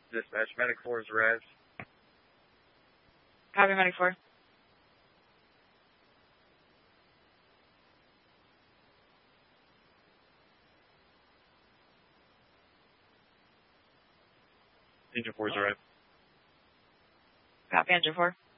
Dispatch, Medic 4 is arrived. Copy, Medic 4. Engine 4 is arrived. Copy, Engine 4.